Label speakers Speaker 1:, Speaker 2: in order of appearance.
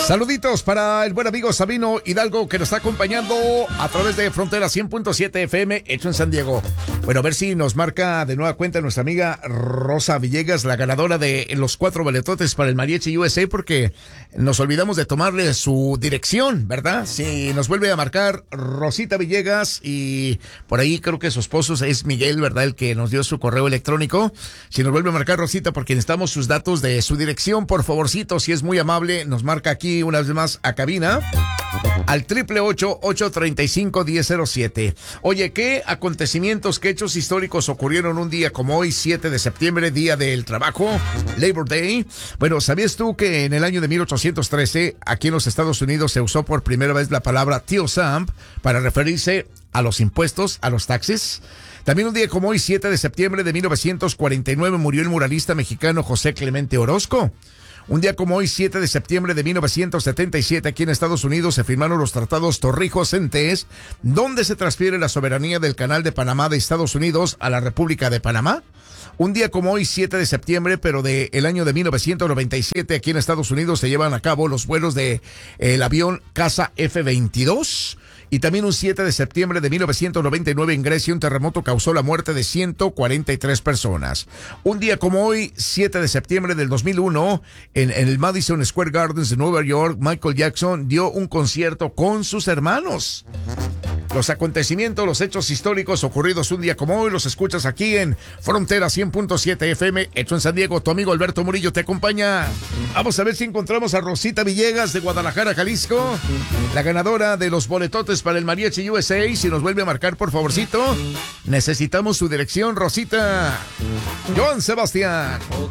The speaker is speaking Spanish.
Speaker 1: Saluditos para el buen amigo Sabino Hidalgo, que nos está acompañando a través de Frontera 100.7 FM, hecho en San Diego. Bueno, a ver si nos marca de nueva cuenta nuestra amiga Rosa Villegas, la ganadora de los 4 boletotes para el Mariachi USA, porque nos olvidamos de tomarle su dirección, ¿verdad? Si nos vuelve a marcar Rosita Villegas, y por ahí creo que su esposo es Miguel, ¿verdad? El que nos dio su correo electrónico. Si nos vuelve a marcar Rosita, porque necesitamos sus datos de su dirección, por favorcito, si es muy amable, nos marca aquí una vez más a cabina al 888-835-1007. Oye, ¿qué acontecimientos, qué hechos históricos ocurrieron un día como hoy, 7 de septiembre, Día del Trabajo, Labor Day? Bueno, ¿sabías tú que en el año de 1813, aquí en los Estados Unidos, se usó por primera vez la palabra Tío Sam para referirse a los impuestos, a los taxes? También un día como hoy, 7 de septiembre de 1949, murió el muralista mexicano José Clemente Orozco. Un día como hoy, 7 de septiembre de 1977, aquí en Estados Unidos se firmaron los tratados Torrijos-Entés, donde se transfiere la soberanía del Canal de Panamá de Estados Unidos a la República de Panamá. Un día como hoy, 7 de septiembre, pero del año de 1997, aquí en Estados Unidos se llevan a cabo los vuelos de el avión Casa F-22. Y también un 7 de septiembre de 1999 en Grecia, un terremoto causó la muerte de 143 personas. Un día como hoy, 7 de septiembre del 2001, en el Madison Square Gardens de Nueva York, Michael Jackson dio un concierto con sus hermanos. Los acontecimientos, los hechos históricos ocurridos un día como hoy, los escuchas aquí en Frontera 100.7 FM, hecho en San Diego. Tu amigo Alberto Murillo te acompaña. Vamos a ver si encontramos a Rosita Villegas de Guadalajara, Jalisco, la ganadora de los boletotes para el Mariachi USA. Si nos vuelve a marcar, por favorcito, necesitamos su dirección, Rosita. Joan Sebastián.